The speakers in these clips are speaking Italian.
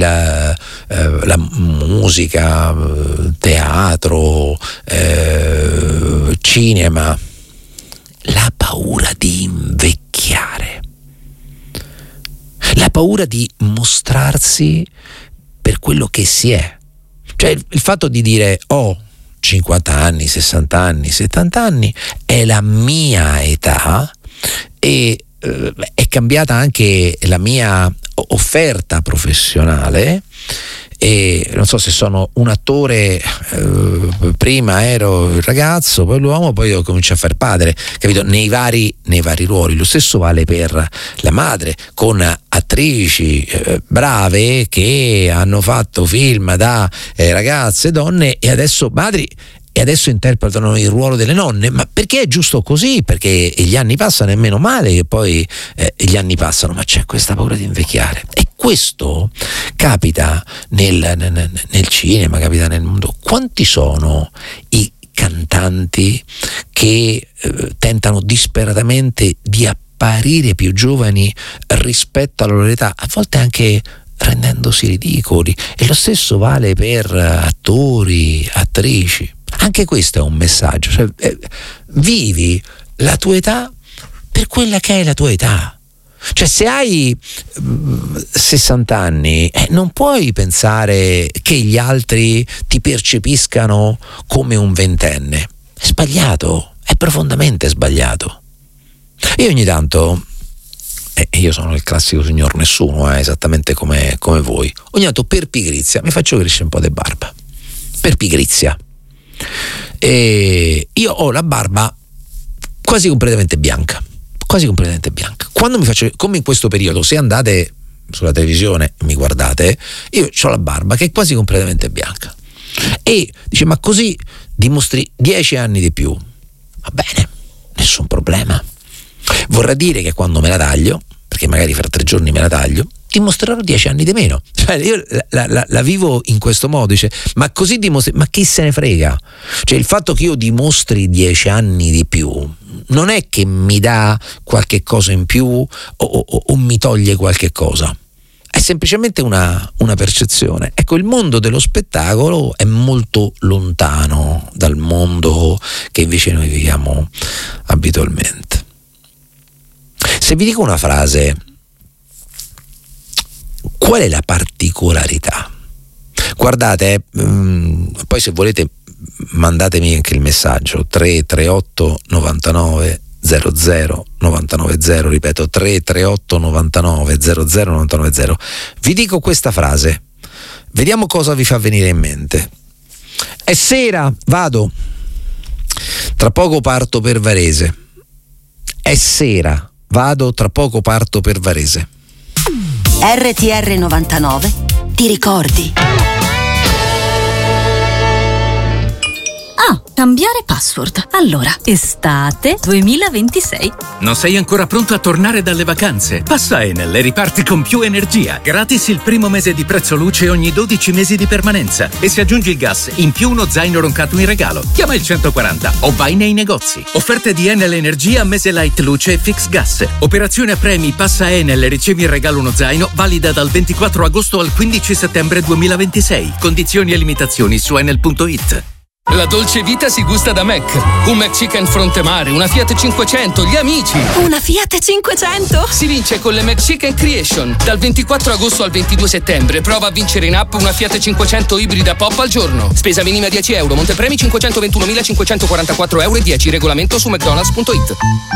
la musica, teatro, cinema, la paura di invecchiare, la paura di mostrarsi per quello che si è. Cioè il fatto di dire 50 anni, 60 anni, 70 anni è la mia età e è cambiata anche la mia offerta professionale. E non so se sono un attore, prima ero il ragazzo, poi l'uomo, poi io comincio a fare padre, capito? Nei vari ruoli. Lo stesso vale per la madre, con attrici brave che hanno fatto film da ragazze, donne e adesso madri, e adesso interpretano il ruolo delle nonne. Ma perché è giusto così? Perché gli anni passano, è meno male che poi gli anni passano, ma c'è questa paura di invecchiare. E questo capita nel cinema, capita nel mondo. Quanti sono i cantanti che tentano disperatamente di apparire più giovani rispetto alla loro età, a volte anche rendendosi ridicoli? E lo stesso vale per attori, attrici. Anche questo è un messaggio, cioè, vivi la tua età per quella che è la tua età. Cioè se hai 60 anni non puoi pensare che gli altri ti percepiscano come un ventenne. È sbagliato, è profondamente sbagliato. Io ogni tanto, io sono il classico signor nessuno, esattamente come voi, ogni tanto per pigrizia mi faccio crescere un po' di barba, per pigrizia. E io ho la barba quasi completamente bianca. Quando mi faccio, come in questo periodo, se andate sulla televisione e mi guardate, io ho la barba che è quasi completamente bianca. E dice, ma così dimostri 10 anni di più. Va bene, nessun problema. Vorrà dire che quando me la taglio, perché magari fra 3 giorni me la taglio, dimostrerò 10 anni di meno. Cioè io la vivo in questo modo, dice, ma così dimostri, ma chi se ne frega? Cioè il fatto che io dimostri 10 anni di più non è che mi dà qualche cosa in più o mi toglie qualche cosa, è semplicemente una percezione. Ecco, il mondo dello spettacolo è molto lontano dal mondo che invece noi viviamo abitualmente. Se vi dico una frase, qual è la particolarità? Guardate, poi se volete mandatemi anche il messaggio 338 99 00 990, ripeto 338 99 00 990. Vi dico questa frase, vediamo cosa vi fa venire in mente. È sera, vado, tra poco parto per Varese. È sera, vado, tra poco parto per Varese. RTR 99, ti ricordi? Cambiare password. Allora, estate 2026. Non sei ancora pronto a tornare dalle vacanze? Passa Enel e riparti con più energia. Gratis il primo mese di prezzo luce ogni 12 mesi di permanenza. E se aggiungi il gas, in più uno zaino roncato in regalo. Chiama il 140 o vai nei negozi. Offerte di Enel Energia, mese light luce e fix gas. Operazione a premi, passa Enel e ricevi in regalo uno zaino, valida dal 24 agosto al 15 settembre 2026. Condizioni e limitazioni su enel.it. La dolce vita si gusta da Mac. Un McChicken fronte mare, una Fiat 500, gli amici. Una Fiat 500? Si vince con le McChicken Creation. Dal 24 agosto al 22 settembre prova a vincere in app una Fiat 500 ibrida pop al giorno. Spesa minima 10 euro, montepremi 521.544 euro e 10. Regolamento su mcdonalds.it.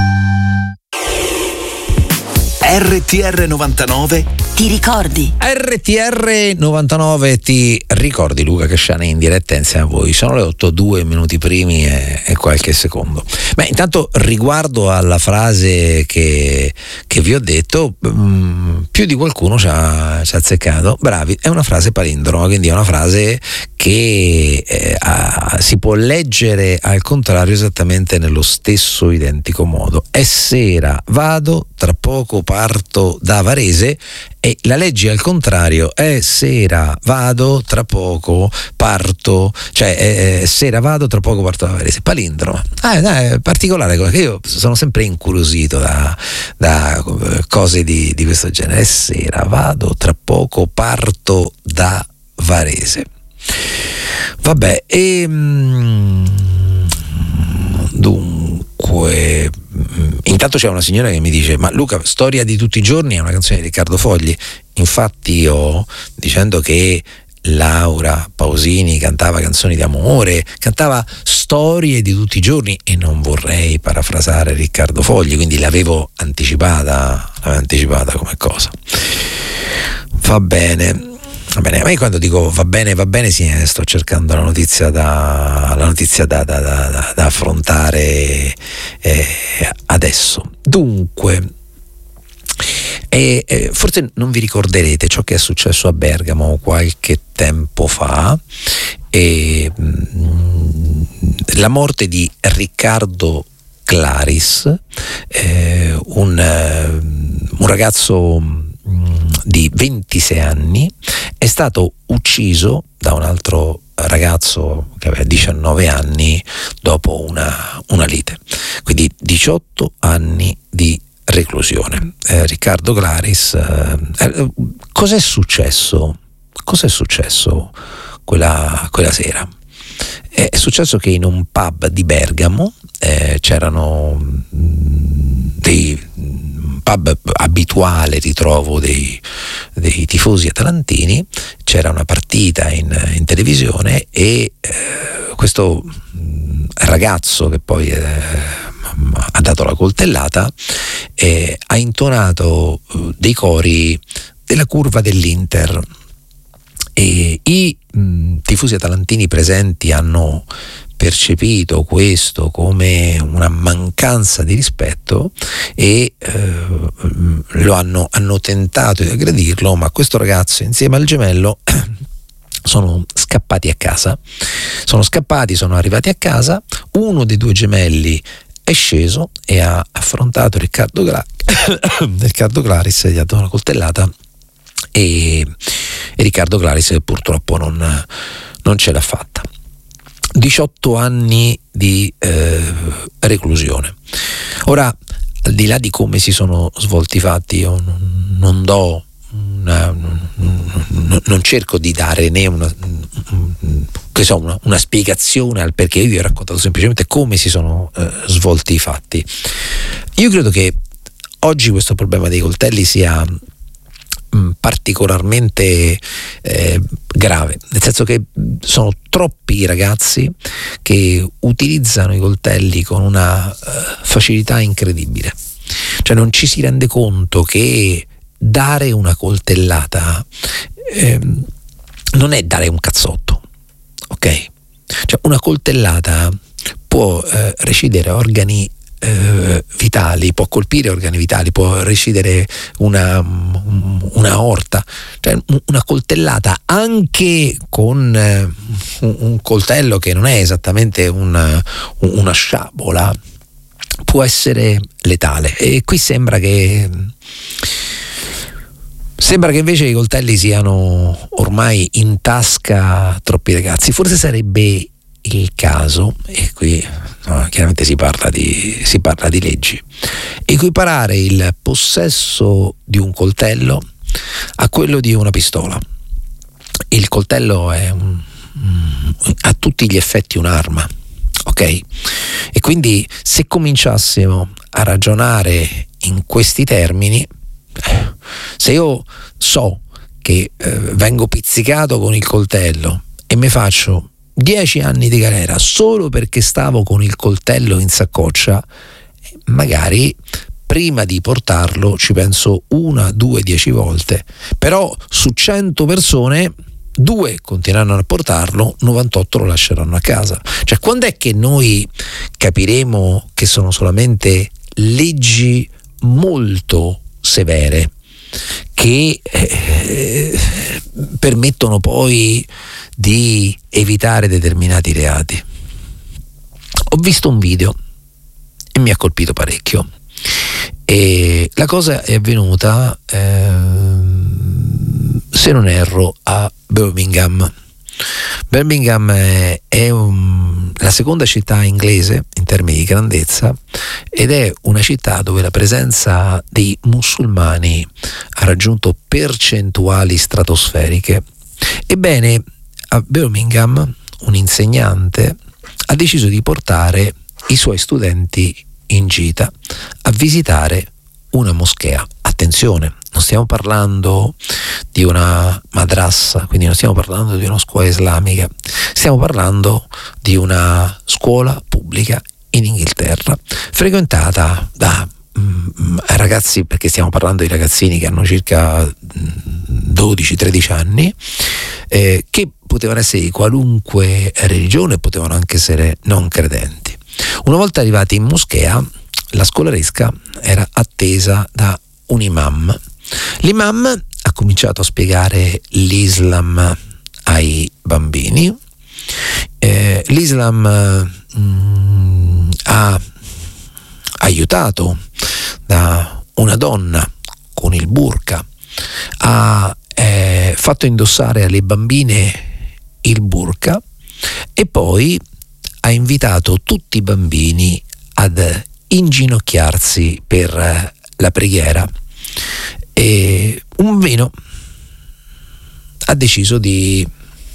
RTR 99 ti ricordi? RTR 99 ti ricordi, Luca Casciani in diretta insieme a voi. Sono le 8, 2 minuti primi e qualche secondo. Beh, intanto riguardo alla frase che vi ho detto, più di qualcuno ci ha azzeccato. Bravi, è una frase palindroma, quindi è una frase che si può leggere al contrario esattamente nello stesso identico modo. È sera, vado, tra poco parto da Varese, e la leggi al contrario, è sera vado, tra poco parto, cioè sera vado, tra poco parto da Varese, palindromo. È particolare, che io sono sempre incuriosito da cose di questo genere. È sera vado, tra poco parto da Varese. Vabbè, dunque, intanto c'è una signora che mi dice: ma Luca, Storia di tutti i giorni è una canzone di Riccardo Fogli. Infatti io, dicendo che Laura Pausini cantava canzoni d'amore, cantava storie di tutti i giorni, e non vorrei parafrasare Riccardo Fogli, quindi l'avevo anticipata come cosa. Va bene. Ma io quando dico va bene, sì, sto cercando la notizia da affrontare adesso. Dunque, forse non vi ricorderete ciò che è successo a Bergamo qualche tempo fa, la morte di Riccardo Claris, un ragazzo di 26 anni, è stato ucciso da un altro ragazzo che aveva 19 anni dopo una lite, quindi 18 anni di reclusione. Riccardo Claris, cos'è successo quella sera? È successo che in un pub di Bergamo c'erano pub abituale ritrovo dei tifosi atalantini, c'era una partita in televisione, e questo ragazzo che poi ha dato la coltellata ha intonato dei cori della curva dell'Inter, e i tifosi atalantini presenti hanno percepito questo come una mancanza di rispetto e hanno tentato di aggredirlo, ma questo ragazzo insieme al gemello sono scappati a casa. Sono arrivati a casa, uno dei due gemelli è sceso e ha affrontato Riccardo Claris, gli ha dato una coltellata, e Riccardo Claris purtroppo non ce l'ha fatta. 18 anni di reclusione. Ora, al di là di come si sono svolti i fatti, io non cerco di dare né una spiegazione al perché. Io vi ho raccontato semplicemente come si sono svolti i fatti. Io credo che oggi questo problema dei coltelli sia particolarmente grave, nel senso che sono troppi i ragazzi che utilizzano i coltelli con una facilità incredibile. Cioè non ci si rende conto che dare una coltellata non è dare un cazzotto, ok? Cioè una coltellata può recidere organi vitali, può colpire organi vitali, può recidere una aorta. Cioè una coltellata anche con un coltello che non è esattamente una sciabola può essere letale, e qui sembra che invece i coltelli siano ormai in tasca a troppi ragazzi. Forse sarebbe il caso, e qui chiaramente si parla di leggi, equiparare il possesso di un coltello a quello di una pistola. Il coltello è a tutti gli effetti un'arma, ok? E quindi se cominciassimo a ragionare in questi termini, se io so che vengo pizzicato con il coltello e mi faccio 10 anni di galera solo perché stavo con il coltello in saccoccia, magari prima di portarlo ci penso 1, 2, 10 volte, però su 100 persone 2 continueranno a portarlo, 98 lo lasceranno a casa. Cioè, quando è che noi capiremo che sono solamente leggi molto severe che permettono poi di evitare determinati reati? Ho visto un video e mi ha colpito parecchio. E la cosa è avvenuta, se non erro, a Birmingham. Birmingham è la seconda città inglese in termini di grandezza ed è una città dove la presenza dei musulmani ha raggiunto percentuali stratosferiche. Ebbene, a Birmingham un insegnante ha deciso di portare i suoi studenti in gita a visitare una moschea. Attenzione, non stiamo parlando di una madrassa, quindi non stiamo parlando di una scuola islamica, stiamo parlando di una scuola pubblica in Inghilterra, frequentata da ragazzi, perché stiamo parlando di ragazzini che hanno circa 12-13 anni, che potevano essere di qualunque religione, potevano anche essere non credenti. Una volta arrivati in moschea, la scolaresca era attesa da un imam. L'imam ha cominciato a spiegare l'Islam ai bambini. L'Islam ha aiutato da una donna con il burqa, ha fatto indossare alle bambine il burqa e poi ha invitato tutti i bambini ad inginocchiarsi per la preghiera, e un bambino ha deciso di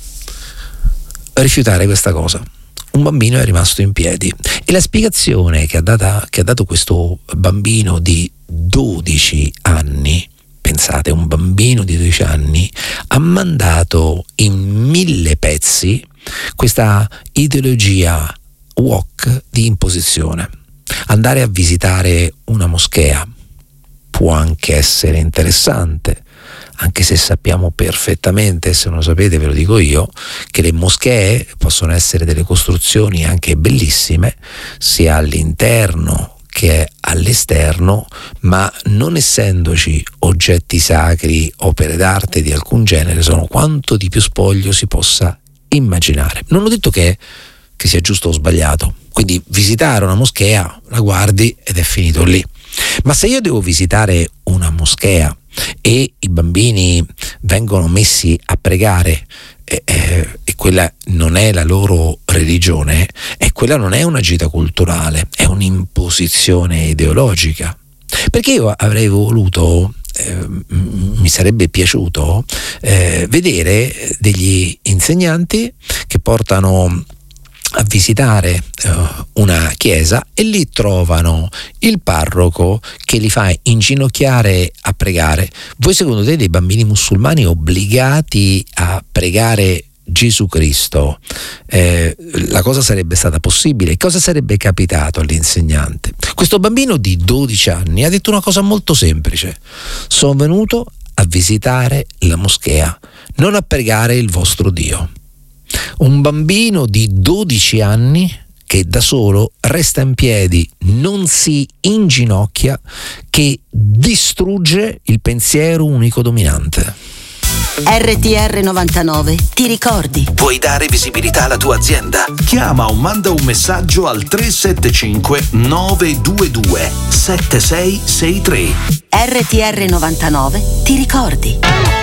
rifiutare questa cosa. Un bambino è rimasto in piedi e la spiegazione che ha dato questo bambino di 12 anni, pensate, un bambino di 12 anni, ha mandato in 1000 pezzi questa ideologia woke di imposizione. Andare a visitare una moschea può anche essere interessante, anche se sappiamo perfettamente, se non lo sapete ve lo dico io, che le moschee possono essere delle costruzioni anche bellissime, sia all'interno che all'esterno, ma non essendoci oggetti sacri, opere d'arte di alcun genere, sono quanto di più spoglio si possa immaginare. Non ho detto che sia giusto o sbagliato, quindi visitare una moschea, la guardi ed è finito lì. Ma se io devo visitare una moschea e i bambini vengono messi a pregare e quella non è la loro religione, e quella non è una gita culturale, è un'imposizione ideologica. Perché io avrei voluto, mi sarebbe piaciuto vedere degli insegnanti che portano a visitare una chiesa e lì trovano il parroco che li fa inginocchiare a pregare. Voi secondo te dei bambini musulmani obbligati a pregare Gesù Cristo, la cosa sarebbe stata possibile? Cosa sarebbe capitato all'insegnante? Questo bambino di 12 anni ha detto una cosa molto semplice: sono venuto a visitare la moschea, non a pregare il vostro Dio. Un bambino di 12 anni che da solo resta in piedi, non si inginocchia, che distrugge il pensiero unico dominante. RTR 99, ti ricordi? Vuoi dare visibilità alla tua azienda? Chiama o manda un messaggio al 375 922 7663. RTR 99, ti ricordi?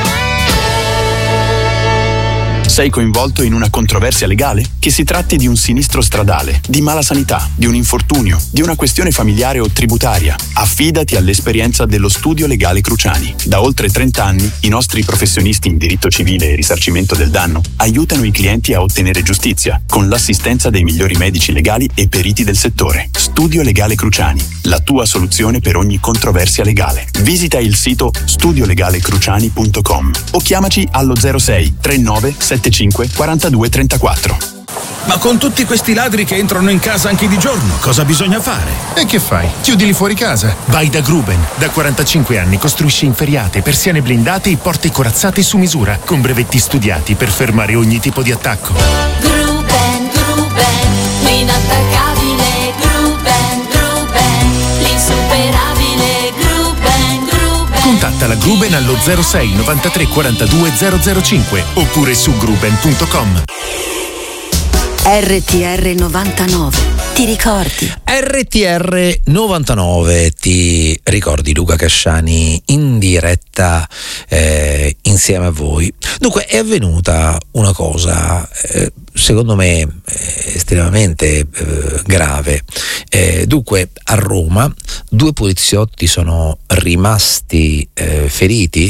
Sei coinvolto in una controversia legale? Che si tratti di un sinistro stradale, di mala sanità, di un infortunio, di una questione familiare o tributaria, affidati all'esperienza dello Studio Legale Cruciani. Da oltre 30 anni i nostri professionisti in diritto civile e risarcimento del danno aiutano i clienti a ottenere giustizia con l'assistenza dei migliori medici legali e periti del settore. Studio Legale Cruciani, la tua soluzione per ogni controversia legale. Visita il sito studiolegalecruciani.com o chiamaci allo 06 39 75 42 34. Ma con tutti questi ladri che entrano in casa anche di giorno, cosa bisogna fare? E che fai? Chiudili fuori casa. Vai da Gruben. Da 45 anni costruisce inferriate, persiane blindate e porte corazzate su misura, con brevetti studiati per fermare ogni tipo di attacco. Gruben, l'inattaccabile Gruben, l'insuperabile Gruben. Contatta la Gruben allo 06 93 42 005 oppure su gruben.com. RTR 99, ti ricordi? RTR 99, ti ricordi? Luca Casciani in diretta insieme a voi. Dunque è avvenuta una cosa secondo me estremamente grave. Dunque a Roma 2 poliziotti sono rimasti feriti,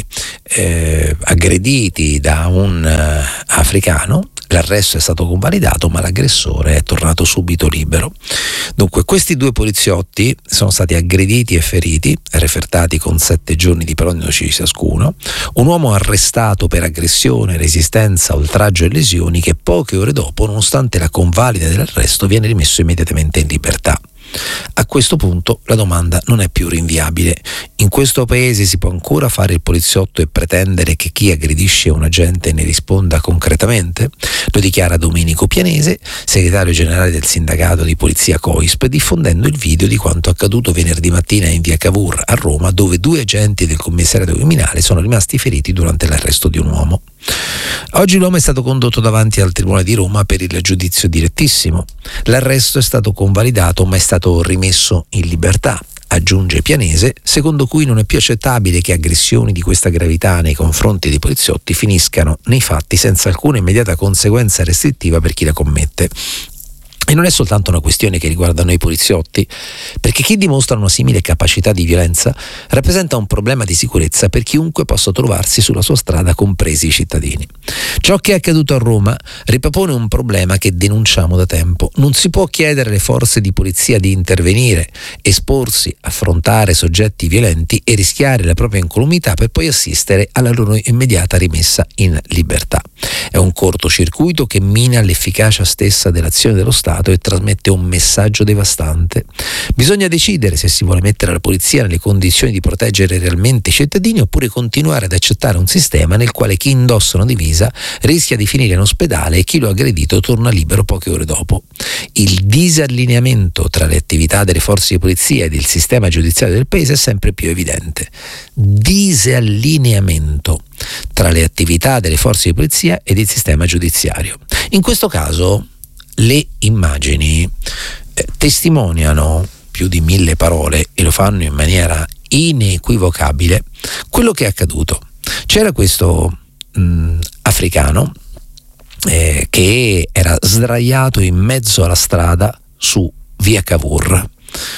aggrediti da un africano. L'arresto è stato convalidato, ma l'aggressore è tornato subito libero. Dunque, questi 2 poliziotti sono stati aggrediti e feriti, refertati con 7 giorni di prognosi ciascuno. Un uomo arrestato per aggressione, resistenza, oltraggio e lesioni, che poche ore dopo, nonostante la convalida dell'arresto, viene rimesso immediatamente in libertà. A questo punto la domanda non è più rinviabile. In questo paese si può ancora fare il poliziotto e pretendere che chi aggredisce un agente ne risponda concretamente? Lo dichiara Domenico Pianese, segretario generale del sindacato di polizia COISP, diffondendo il video di quanto accaduto venerdì mattina in via Cavour a Roma, dove 2 agenti del commissariato criminale sono rimasti feriti durante l'arresto di un uomo. Oggi l'uomo è stato condotto davanti al Tribunale di Roma per il giudizio direttissimo. L'arresto è stato convalidato, ma è stato rimesso in libertà, aggiunge Pianese, secondo cui non è più accettabile che aggressioni di questa gravità nei confronti dei poliziotti finiscano nei fatti senza alcuna immediata conseguenza restrittiva per chi la commette. E non è soltanto una questione che riguarda noi poliziotti, perché chi dimostra una simile capacità di violenza rappresenta un problema di sicurezza per chiunque possa trovarsi sulla sua strada, compresi i cittadini. Ciò che è accaduto a Roma ripropone un problema che denunciamo da tempo. Non si può chiedere alle forze di polizia di intervenire, esporsi, affrontare soggetti violenti e rischiare la propria incolumità per poi assistere alla loro immediata rimessa in libertà. È un cortocircuito che mina l'efficacia stessa dell'azione dello Stato e trasmette un messaggio devastante. Bisogna decidere se si vuole mettere la polizia nelle condizioni di proteggere realmente i cittadini oppure continuare ad accettare un sistema nel quale chi indossa una divisa rischia di finire in ospedale e chi lo ha aggredito torna libero poche ore dopo. Il disallineamento tra le attività delle forze di polizia ed il sistema giudiziario del paese è sempre più evidente. Disallineamento tra le attività delle forze di polizia ed il sistema giudiziario. In questo caso le immagini testimoniano più di 1000 parole e lo fanno in maniera inequivocabile quello che è accaduto. C'era questo africano che era sdraiato in mezzo alla strada su via Cavour.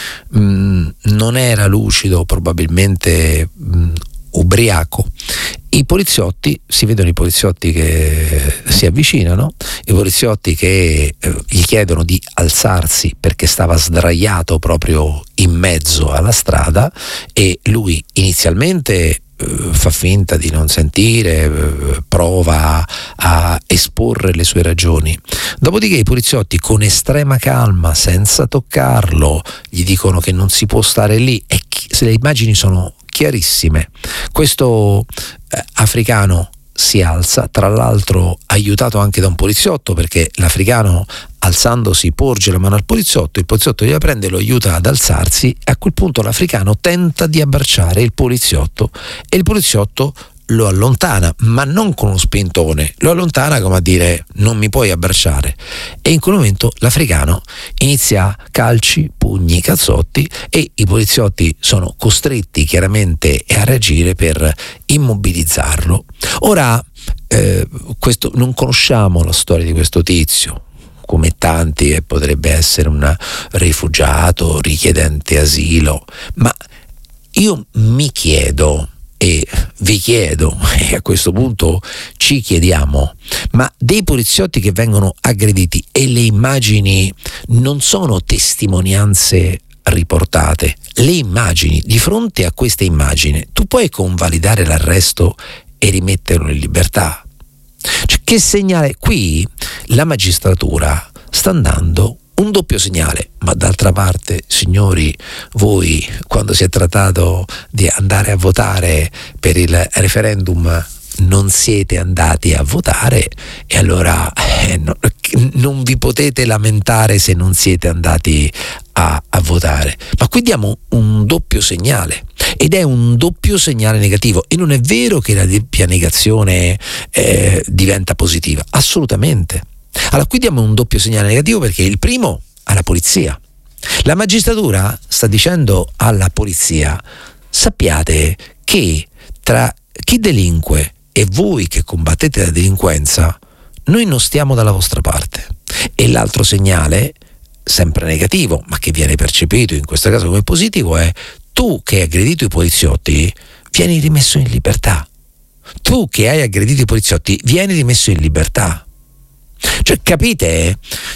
Non era lucido, probabilmente ubriaco. I poliziotti, si vedono i poliziotti che si avvicinano, i poliziotti che gli chiedono di alzarsi perché stava sdraiato proprio in mezzo alla strada e lui inizialmente fa finta di non sentire, prova a esporre le sue ragioni. Dopodiché i poliziotti con estrema calma, senza toccarlo, gli dicono che non si può stare lì e se le immagini sono chiarissime. Questo africano si alza, tra l'altro aiutato anche da un poliziotto, perché l'africano alzandosi porge la mano al poliziotto, il poliziotto gliela prende, lo aiuta ad alzarsi e a quel punto l'africano tenta di abbracciare il poliziotto e il poliziotto lo allontana, ma non con uno spintone, lo allontana come a dire non mi puoi abbracciare, e in quel momento l'africano inizia calci, pugni, cazzotti e i poliziotti sono costretti chiaramente a reagire per immobilizzarlo. Ora questo, non conosciamo la storia di questo tizio, come tanti potrebbe essere un rifugiato, richiedente asilo, ma io mi chiedo e vi chiedo, e a questo punto ci chiediamo, ma dei poliziotti che vengono aggrediti e le immagini non sono testimonianze riportate, le immagini, di fronte a queste immagini tu puoi convalidare l'arresto e rimetterlo in libertà? Cioè, che segnale? Qui la magistratura sta dando un doppio segnale, ma d'altra parte, signori, voi quando si è trattato di andare a votare per il referendum non siete andati a votare e allora non vi potete lamentare se non siete andati a votare. Ma qui diamo un doppio segnale ed è un doppio segnale negativo, e non è vero che la doppia negazione diventa positiva, assolutamente. Allora qui diamo un doppio segnale negativo, perché il primo alla polizia. La magistratura sta dicendo alla polizia: sappiate che tra chi delinque e voi che combattete la delinquenza, noi non stiamo dalla vostra parte. E l'altro segnale, sempre negativo, ma che viene percepito in questo caso come positivo, è: tu che hai aggredito i poliziotti vieni rimesso in libertà. Tu che hai aggredito i poliziotti vieni rimesso in libertà. Cioè, capite?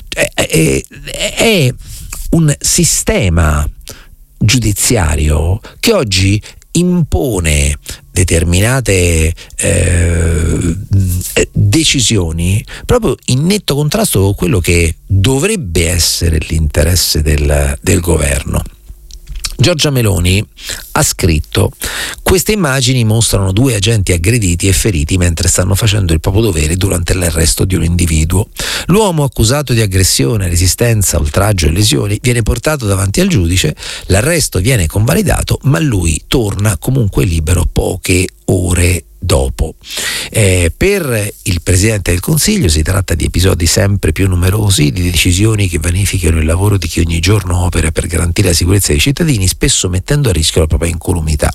È un sistema giudiziario che oggi impone determinate decisioni proprio in netto contrasto con quello che dovrebbe essere l'interesse del governo. Giorgia Meloni ha scritto: queste immagini mostrano 2 agenti aggrediti e feriti mentre stanno facendo il proprio dovere durante l'arresto di un individuo. L'uomo accusato di aggressione, resistenza, oltraggio e lesioni viene portato davanti al giudice, l'arresto viene convalidato, ma lui torna comunque libero poche ore dopo. Per il Presidente del Consiglio si tratta di episodi sempre più numerosi, di decisioni che vanificano il lavoro di chi ogni giorno opera per garantire la sicurezza dei cittadini, spesso mettendo a rischio la propria incolumità.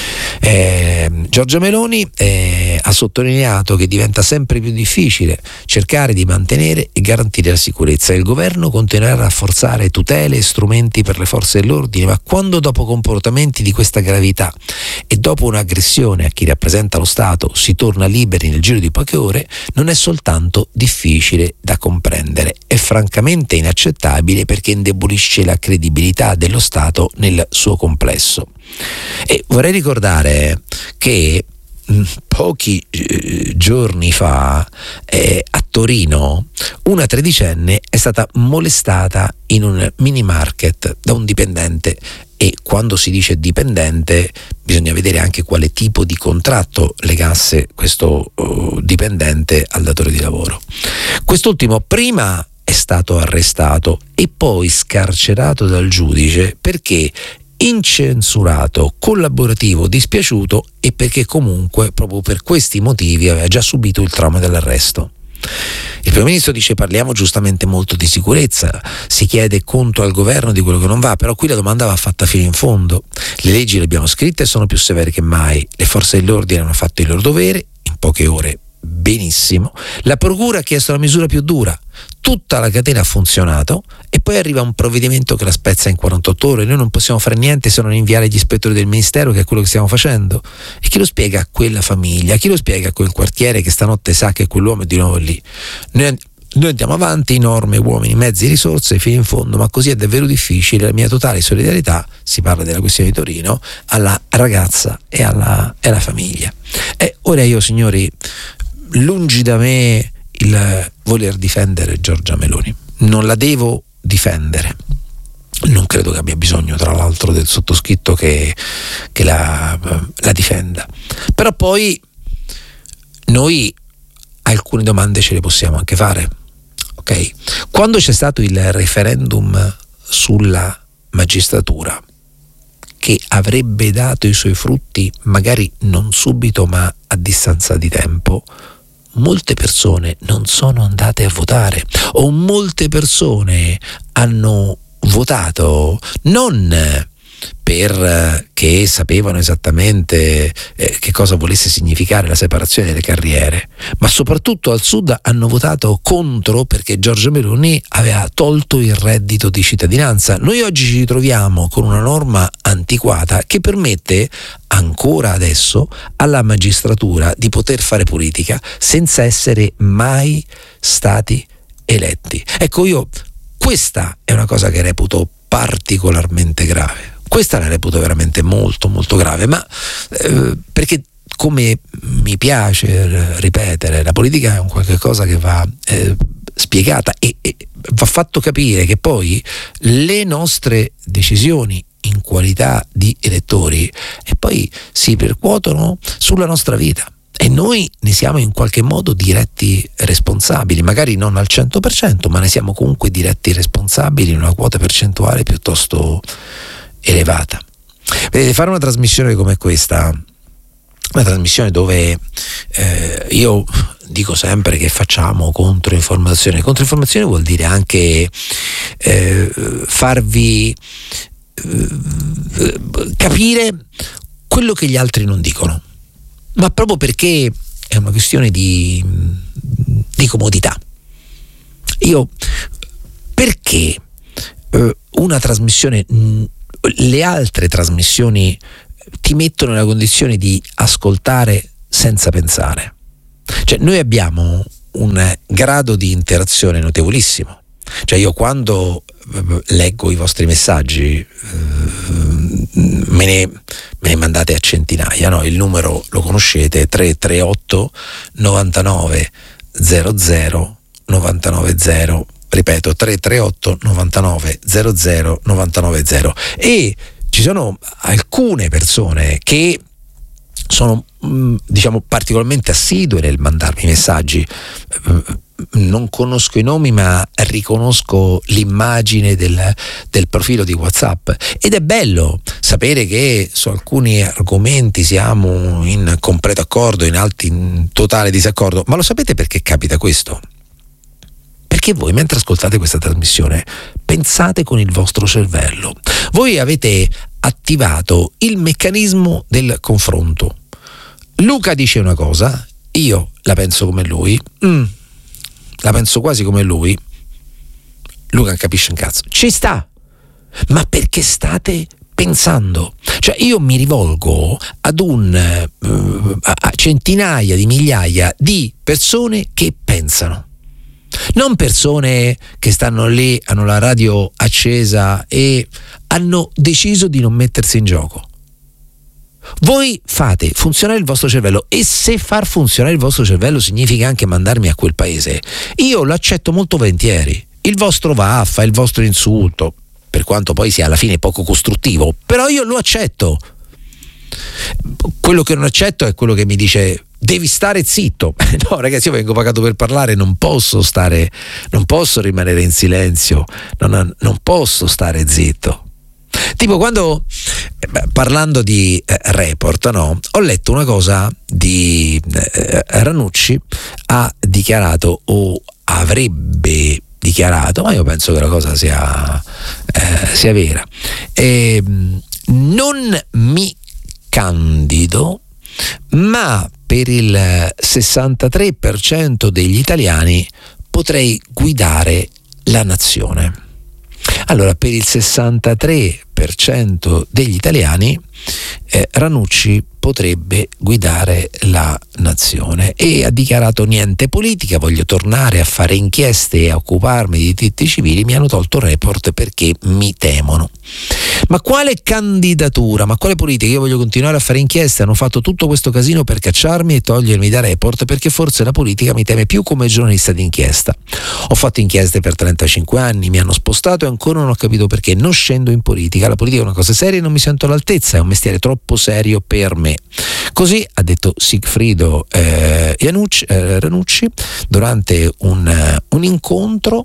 Giorgia Meloni ha sottolineato che diventa sempre più difficile cercare di mantenere e garantire la sicurezza. Il governo continuerà a rafforzare tutele e strumenti per le forze dell'ordine, ma quando dopo comportamenti di questa gravità e dopo un'aggressione a chi rappresenta lo Stato si torna liberi nel giro di poche ore, non è soltanto difficile da comprendere, è francamente inaccettabile, perché indebolisce la credibilità dello Stato nel suo complesso. E vorrei ricordare che pochi giorni fa a Torino una 13enne è stata molestata in un mini market da un dipendente, e quando si dice dipendente bisogna vedere anche quale tipo di contratto legasse questo dipendente al datore di lavoro. Quest'ultimo prima è stato arrestato e poi scarcerato dal giudice perché incensurato, collaborativo, dispiaciuto, e perché comunque proprio per questi motivi aveva già subito il trauma dell'arresto. Il Primo Ministro dice: parliamo giustamente molto di sicurezza, si chiede conto al governo di quello che non va, però qui la domanda va fatta fino in fondo. Le leggi le abbiamo scritte e sono più severe che mai, le forze dell'ordine hanno fatto il loro dovere in poche ore, benissimo, la procura ha chiesto la misura più dura, tutta la catena ha funzionato e poi arriva un provvedimento che la spezza in 48 ore. Noi non possiamo fare niente se non inviare gli ispettori del ministero, che è quello che stiamo facendo. E chi lo spiega a quella famiglia? Chi lo spiega a quel quartiere che stanotte sa che quell'uomo è di nuovo lì? Noi andiamo avanti, norme, uomini, mezzi, risorse fino in fondo, ma così è davvero difficile. La mia totale solidarietà, si parla della questione di Torino, alla ragazza e alla famiglia. E ora io, signori, lungi da me il voler difendere Giorgia Meloni, non la devo difendere, non credo che abbia bisogno tra l'altro del sottoscritto che la difenda, però poi noi alcune domande ce le possiamo anche fare, ok? Quando c'è stato il referendum sulla magistratura, che avrebbe dato i suoi frutti magari non subito ma a distanza di tempo, molte persone non sono andate a votare, o molte persone hanno votato non perché sapevano esattamente che cosa volesse significare la separazione delle carriere, ma soprattutto al sud hanno votato contro perché Giorgia Meloni aveva tolto il reddito di cittadinanza. Noi oggi ci ritroviamo con una norma antiquata che permette ancora adesso alla magistratura di poter fare politica senza essere mai stati eletti. Ecco, io questa è una cosa che reputo particolarmente grave. Questa la reputo veramente molto molto grave, ma perché, come mi piace ripetere, la politica è un qualche cosa che va spiegata e va fatto capire che poi le nostre decisioni in qualità di elettori e poi si percuotono sulla nostra vita. E noi ne siamo in qualche modo diretti responsabili, magari non al 100%, ma ne siamo comunque diretti responsabili in una quota percentuale piuttosto elevata. Vedete, fare una trasmissione come questa, una trasmissione dove io dico sempre che facciamo controinformazione. Controinformazione vuol dire anche farvi capire quello che gli altri non dicono, ma proprio perché è una questione di comodità. Io perché una trasmissione, le altre trasmissioni ti mettono nella condizione di ascoltare senza pensare. Cioè noi abbiamo un grado di interazione notevolissimo. Cioè io quando leggo i vostri messaggi me ne mandate a centinaia, no? Il numero lo conoscete, 338 99 00 990, ripeto 338 99 00 990, e ci sono alcune persone che sono diciamo particolarmente assidue nel mandarmi messaggi. Non conosco i nomi, ma riconosco l'immagine del profilo di WhatsApp, ed è bello sapere che su alcuni argomenti siamo in completo accordo, in altri in totale disaccordo. Ma lo sapete perché capita questo? Perché voi, mentre ascoltate questa trasmissione, pensate con il vostro cervello. Voi avete attivato il meccanismo del confronto. Luca dice una cosa, io la penso come lui, la penso quasi come lui, Luca non capisce un cazzo. Ci sta, ma perché state pensando? Cioè io mi rivolgo ad a centinaia di migliaia di persone che pensano, non persone che stanno lì, hanno la radio accesa e hanno deciso di non mettersi in gioco. Voi fate funzionare il vostro cervello, e se far funzionare il vostro cervello significa anche mandarmi a quel paese, io lo accetto molto volentieri. Il vostro vaffa, il vostro insulto, per quanto poi sia alla fine poco costruttivo, però io lo accetto. Quello che non accetto è quello che mi dice devi stare zitto. No ragazzi, io vengo pagato per parlare, non posso rimanere in silenzio, non posso stare zitto. Tipo quando, parlando di report, no, ho letto una cosa di Ranucci, ha dichiarato o avrebbe dichiarato, ma io penso che la cosa sia vera, non mi candido, ma per il 63% degli italiani potrei guidare la nazione. Allora, per il 63% degli italiani Ranucci potrebbe guidare la nazione, e ha dichiarato niente politica, voglio tornare a fare inchieste e a occuparmi di diritti civili, mi hanno tolto il report perché mi temono. Ma quale candidatura, ma quale politica? Io voglio continuare a fare inchieste, hanno fatto tutto questo casino per cacciarmi e togliermi da report perché forse la politica mi teme più come giornalista d'inchiesta. Ho fatto inchieste per 35 anni, mi hanno spostato e ancora non ho capito perché non scendo in politica. La politica è una cosa seria e non mi sento all'altezza, è un mestiere troppo serio per me. Così ha detto Sigfrido Ranucci durante un incontro.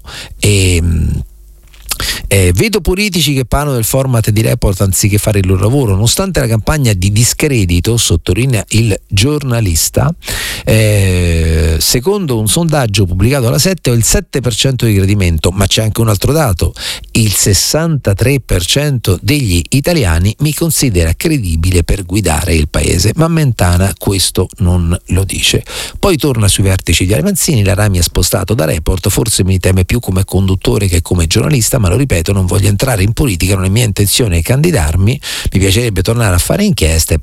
Vedo politici che parlano del format di report anziché fare il loro lavoro, nonostante la campagna di discredito, sottolinea il giornalista. Secondo un sondaggio pubblicato alla 7 ho il 7% di gradimento, ma c'è anche un altro dato: il 63% degli italiani mi considera credibile per guidare il paese, ma Mentana questo non lo dice. Poi torna sui vertici di Manzini, la RAI mi ha spostato da report, forse mi teme più come conduttore che come giornalista, ma lo ripeto, non voglio entrare in politica, non è mia intenzione candidarmi, mi piacerebbe tornare a fare inchieste,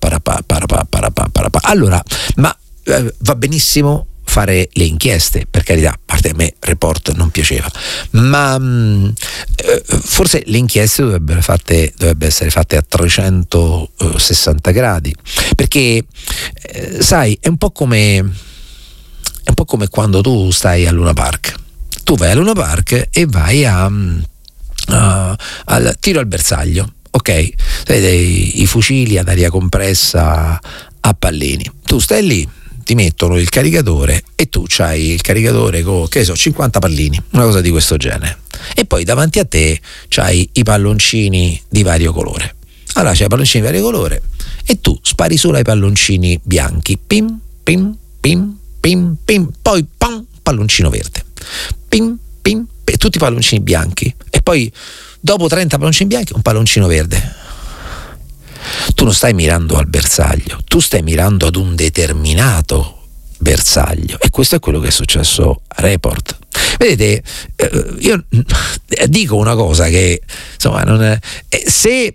allora, ma va benissimo fare le inchieste, per carità, a parte a me report non piaceva, ma forse le inchieste dovrebbero essere fatte a 360 gradi, perché sai, è un po' come quando tu stai a Luna Park. Tu vai a Luna Park e vai al tiro al bersaglio, ok? I fucili ad aria compressa a pallini. Tu stai lì, ti mettono il caricatore e tu c'hai il caricatore con, 50 pallini, una cosa di questo genere. E poi davanti a te c'hai i palloncini di vario colore. Allora c'hai i palloncini di vario colore e tu spari solo ai palloncini bianchi. Pim, pim, pim, pim, pim, poi pam, palloncino verde, pim, pim, tutti palloncini bianchi, e poi dopo 30 palloncini bianchi un palloncino verde. Tu non stai mirando al bersaglio, tu stai mirando ad un determinato bersaglio, e questo è quello che è successo a Report. Vedete, io dico una cosa che insomma non è, se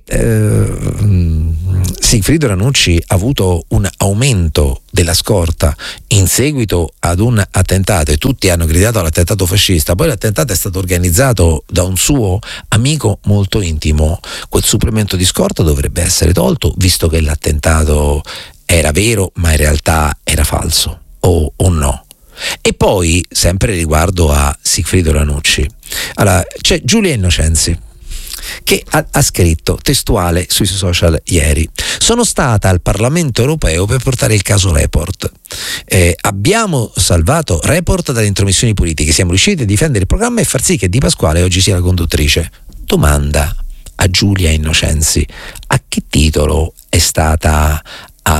Sigfrido Ranucci ha avuto un aumento della scorta in seguito ad un attentato e tutti hanno gridato all'attentato fascista, poi l'attentato è stato organizzato da un suo amico molto intimo, quel supplemento di scorta dovrebbe essere tolto, visto che l'attentato era vero ma in realtà era falso, o no. E poi, sempre riguardo a Sigfrido Ranucci, allora, c'è Giulia Innocenzi che ha scritto testuale sui social ieri: sono stata al Parlamento europeo per portare il caso Report, abbiamo salvato Report dalle intromissioni politiche, siamo riusciti a difendere il programma e far sì che Di Pasquale oggi sia la conduttrice. Domanda a Giulia Innocenzi: a che titolo è stata a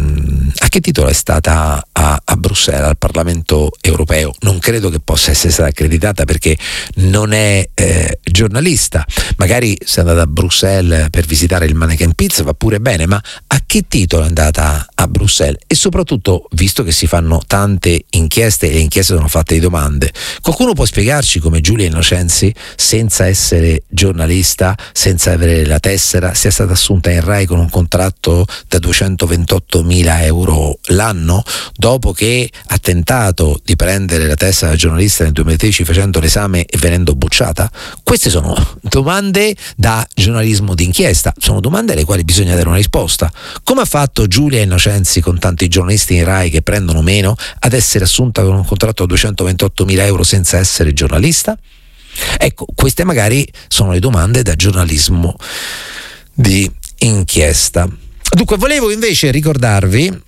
Bruxelles, al Parlamento europeo? Non credo che possa essere stata accreditata perché non è giornalista. Magari se è andata a Bruxelles per visitare il Manneken Pizza va pure bene, ma a che titolo è andata a Bruxelles? E soprattutto, visto che si fanno tante inchieste e le inchieste sono fatte di domande, qualcuno può spiegarci come Giulia Innocenzi, senza essere giornalista, senza avere la tessera, sia stata assunta in Rai con un contratto da 228.000 euro l'anno, dopo che ha tentato di prendere la tessera da giornalista nel 2013 facendo l'esame e venendo bocciata? Queste sono domande da giornalismo d'inchiesta, sono domande alle quali bisogna dare una risposta. Come ha fatto Giulia Innocenzi, con tanti giornalisti in Rai che prendono meno, ad essere assunta con un contratto da 228.000 euro senza essere giornalista? Ecco, queste magari sono le domande da giornalismo di inchiesta. Dunque, volevo invece ricordarvi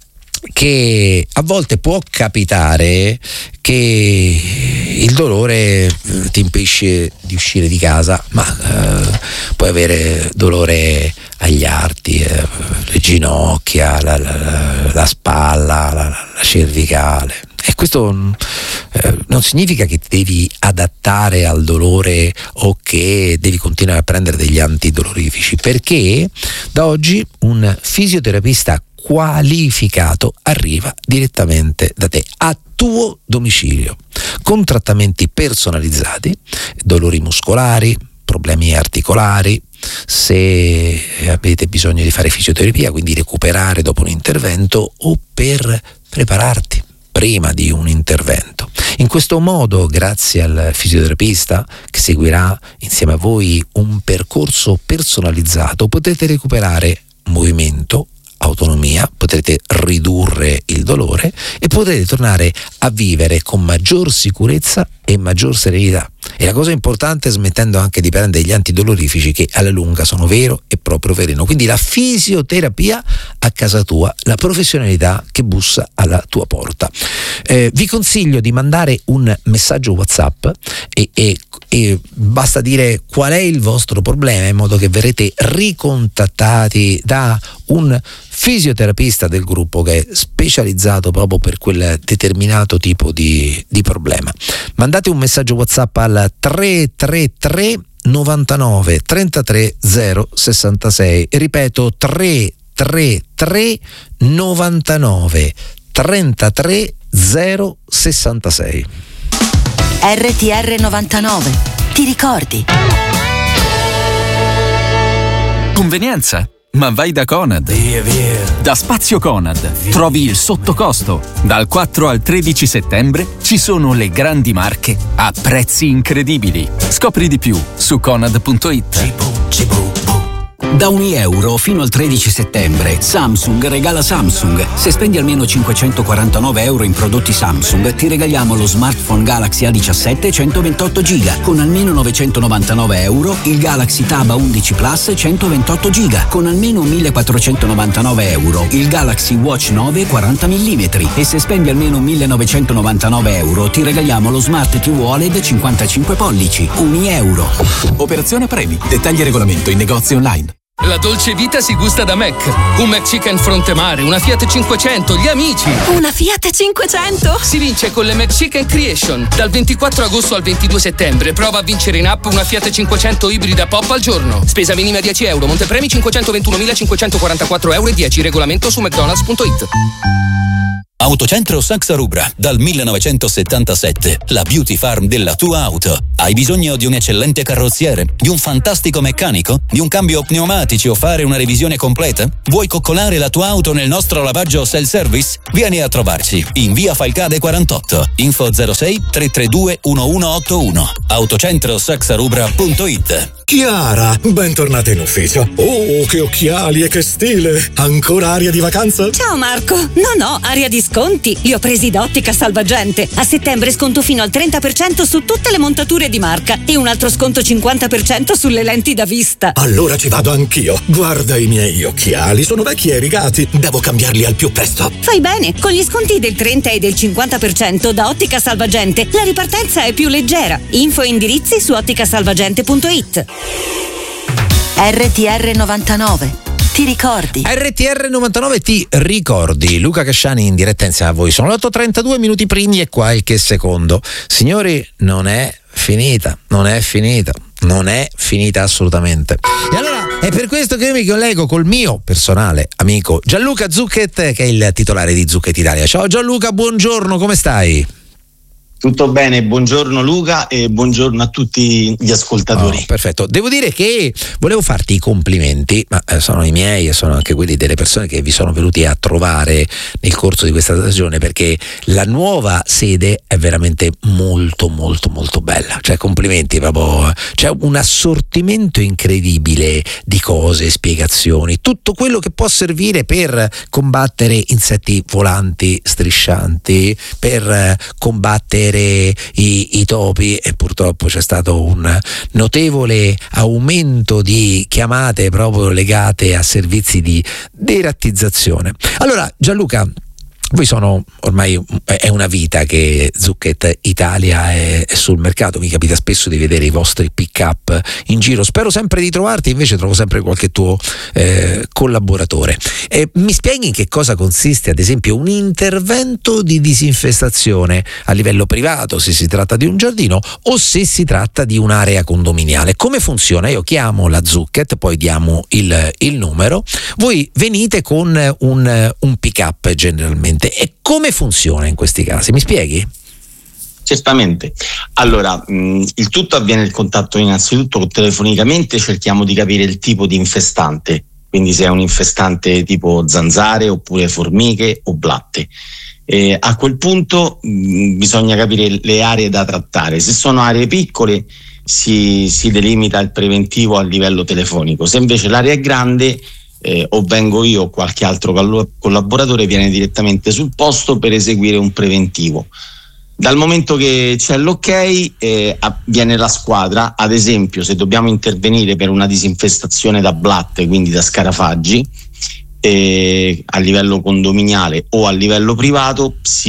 che a volte può capitare che il dolore ti impedisce di uscire di casa, ma puoi avere dolore agli arti, le ginocchia, la spalla, la cervicale. E questo non significa che ti devi adattare al dolore o che devi continuare a prendere degli antidolorifici, perché da oggi un fisioterapista qualificato arriva direttamente da te, a tuo domicilio, con trattamenti personalizzati, dolori muscolari, problemi articolari, se avete bisogno di fare fisioterapia, quindi recuperare dopo un intervento o per prepararti prima di un intervento. In questo modo, grazie al fisioterapista che seguirà insieme a voi un percorso personalizzato, potete recuperare movimento, autonomia, potrete ridurre il dolore e potrete tornare a vivere con maggior sicurezza e maggior serenità. E la cosa importante, smettendo anche di prendere gli antidolorifici che alla lunga sono vero e proprio veleno. Quindi la fisioterapia a casa tua, la professionalità che bussa alla tua porta. Vi consiglio di mandare un messaggio WhatsApp e basta dire qual è il vostro problema, in modo che verrete ricontattati da un fisioterapista del gruppo che è specializzato proprio per quel determinato tipo di problema. Mandate un messaggio WhatsApp al 333 99 33 066, ripeto 333 99 33 066. RTR 99, ti ricordi? Convenienza? Ma vai da Conad. Via. Da Spazio Conad trovi il sottocosto. Dal 4 al 13 settembre ci sono le grandi marche a prezzi incredibili. Scopri di più su conad.it. Da €1 fino al 13 settembre Samsung regala Samsung. Se spendi almeno €549 in prodotti Samsung ti regaliamo lo smartphone Galaxy A17 128 GB. Con almeno €999 il Galaxy Tab A11 Plus 128 GB. Con almeno €1.499 il Galaxy Watch 9 40 mm. E se spendi almeno €1.999 ti regaliamo lo Smart TV OLED 55 pollici. €1. Operazione premi. Dettagli e regolamento in negozi online. La dolce vita si gusta da Mac. Un McChicken fronte mare, una Fiat 500, gli amici. Una Fiat 500? Si vince con le McChicken Creation. Dal 24 agosto al 22 settembre prova a vincere in app una Fiat 500 ibrida pop al giorno. Spesa minima 10 euro, montepremi 521.544 euro e 10. Regolamento su mcdonalds.it. Autocentro Saxa Rubra, dal 1977, la beauty farm della tua auto. Hai bisogno di un eccellente carrozziere, di un fantastico meccanico, di un cambio pneumatici o fare una revisione completa? Vuoi coccolare la tua auto nel nostro lavaggio self-service? Vieni a trovarci in via Falcade 48, info 06 332 1181, autocentrosaxarubra.it. Chiara, bentornata in ufficio. Oh, che occhiali e che stile! Ancora aria di vacanza? Ciao Marco! No, aria di sconti. Li ho presi da Ottica Salvagente. A settembre sconto fino al 30% su tutte le montature di marca e un altro sconto 50% sulle lenti da vista. Allora ci vado anch'io. Guarda i miei occhiali, sono vecchi e rigati. Devo cambiarli al più presto. Fai bene, con gli sconti del 30 e del 50% da Ottica Salvagente la ripartenza è più leggera. Info e indirizzi su otticasalvagente.it. RTR 99. Ti ricordi? RTR 99 ti ricordi. Luca Casciani in diretta insieme a voi. Sono le 8:32 minuti primi e qualche secondo. Signori, non è finita assolutamente. E allora è per questo che io mi collego col mio personale amico Gianluca Zucchet, che è il titolare di Zucchet Italia. Ciao Gianluca, buongiorno, come stai? Tutto bene, buongiorno Luca e buongiorno a tutti gli ascoltatori. Perfetto, devo dire che volevo farti i complimenti, ma sono i miei e sono anche quelli delle persone che vi sono venuti a trovare nel corso di questa stagione, perché la nuova sede è veramente molto bella, cioè complimenti, proprio c'è un assortimento incredibile di cose, spiegazioni, tutto quello che può servire per combattere insetti volanti, striscianti, per combattere i topi, e purtroppo c'è stato un notevole aumento di chiamate proprio legate a servizi di derattizzazione. Allora Gianluca, voi sono ormai è una vita che Zucchet Italia è sul mercato, mi capita spesso di vedere i vostri pick up in giro, spero sempre di trovarti, invece trovo sempre qualche tuo collaboratore. Mi spieghi in che cosa consiste ad esempio un intervento di disinfestazione a livello privato, se si tratta di un giardino o se si tratta di un'area condominiale? Come funziona? Io chiamo la Zucchet, poi diamo il numero, voi venite con un pick up generalmente. E come funziona in questi casi? Mi spieghi? Certamente. Allora, il tutto avviene il contatto innanzitutto telefonicamente, cerchiamo di capire il tipo di infestante, quindi se è un infestante tipo zanzare oppure formiche o blatte. A quel punto bisogna capire le aree da trattare. Se sono aree piccole si delimita il preventivo a livello telefonico, se invece l'area è grande o vengo io o qualche altro collaboratore viene direttamente sul posto per eseguire un preventivo. Dal momento che c'è l'ok viene la squadra, ad esempio se dobbiamo intervenire per una disinfestazione da blatte, quindi da scarafaggi, a livello condominiale o a livello privato si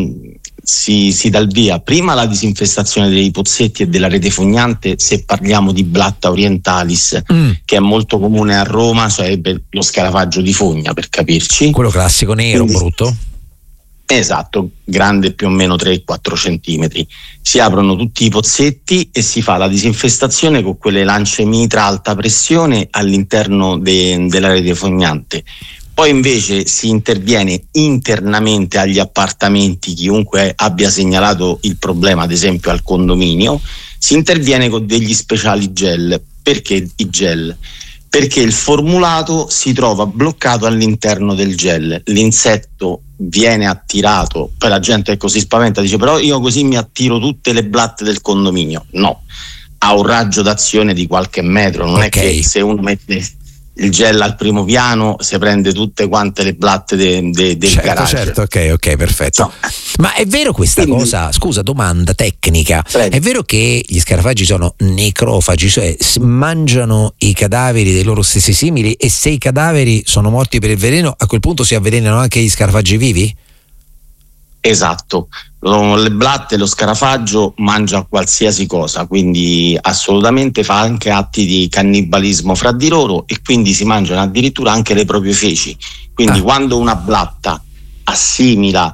dà il via prima alla disinfestazione dei pozzetti e della rete fognante, se parliamo di Blatta orientalis, che è molto comune a Roma, sarebbe lo scarafaggio di fogna, per capirci. Quello classico nero, quindi, brutto? Esatto, grande più o meno 3-4 centimetri. Si aprono tutti i pozzetti e si fa la disinfestazione con quelle lance mitra a alta pressione all'interno della rete fognante. Poi invece si interviene internamente agli appartamenti, chiunque abbia segnalato il problema, ad esempio al condominio, si interviene con degli speciali gel. Perché i gel? Perché il formulato si trova bloccato all'interno del gel, l'insetto viene attirato, poi la gente si spaventa, dice però io così mi attiro tutte le blatte del condominio. No, ha un raggio d'azione di qualche metro, non è che se uno mette il gel al primo piano si prende tutte quante le blatte del garage. Certo, ok, perfetto. No. Ma è vero questa cosa? Scusa, domanda tecnica. Prego. È vero che gli scarafaggi sono necrofagi, cioè mangiano i cadaveri dei loro stessi simili, e se i cadaveri sono morti per il veleno, a quel punto si avvelenano anche gli scarafaggi vivi? Esatto, le blatte, lo scarafaggio mangia qualsiasi cosa, quindi assolutamente fa anche atti di cannibalismo fra di loro e quindi si mangiano addirittura anche le proprie feci. Quindi quando una blatta assimila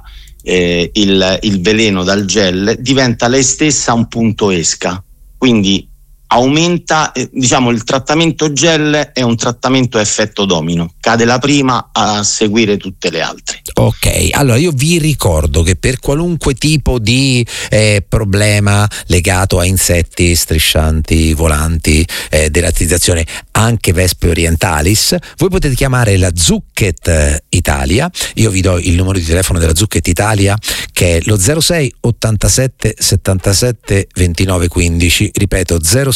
il veleno dal gel, diventa lei stessa un punto esca, quindi aumenta, diciamo, il trattamento gel è un trattamento a effetto domino, cade la prima a seguire tutte le altre. Ok, allora io vi ricordo che per qualunque tipo di problema legato a insetti striscianti, volanti, derattizzazione, anche Vespe orientalis, voi potete chiamare la Zucchett Italia. Io vi do il numero di telefono della Zucchett Italia, che è lo 06 87 77 29 15, ripeto 06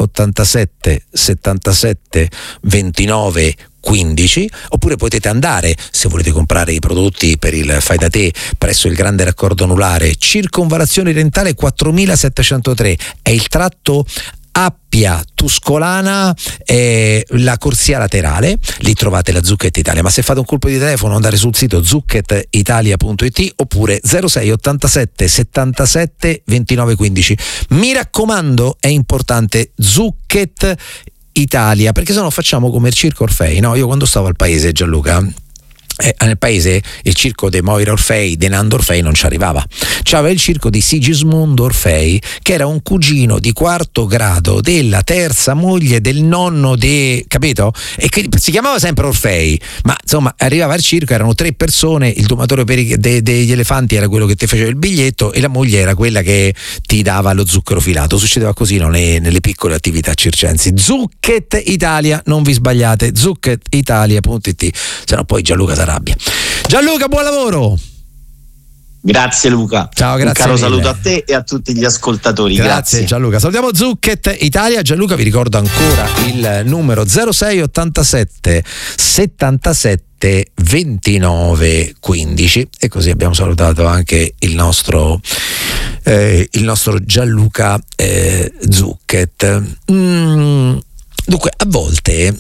87 77 29 15, oppure potete andare, se volete comprare i prodotti per il fai da te, presso il grande raccordo anulare, circonvallazione orientale 4703, è il tratto Appia Tuscolana, la corsia laterale, lì trovate la Zucchett Italia. Ma se fate un colpo di telefono, andare sul sito zucchettitalia.it oppure 06 87 77 29 15. Mi raccomando, è importante, Zucchett Italia, perché se no facciamo come il Circo Orfei, no? Io quando stavo al paese, Gianluca, nel paese il circo dei Moira Orfei, dei Nando Orfei non ci arrivava. C'aveva il circo di Sigismondo Orfei, che era un cugino di quarto grado della terza moglie del nonno capito? E che si chiamava sempre Orfei, ma insomma arrivava al circo, erano 3 persone, il domatore degli elefanti era quello che ti faceva il biglietto e la moglie era quella che ti dava lo zucchero filato. Succedeva così, no? Nelle piccole attività circensi. Zucchett Italia, non vi sbagliate, zucchettitalia.it, se no poi Gianluca si arrabbia. Gianluca, buon lavoro. Grazie Luca. Ciao, grazie. Un caro mille. saluto a te e a tutti gli ascoltatori. Grazie Gianluca. Salutiamo Zucchett Italia. Gianluca, vi ricordo ancora il numero 06 87 77 29 15, e così abbiamo salutato anche il nostro Gianluca Zucchett. Dunque, a volte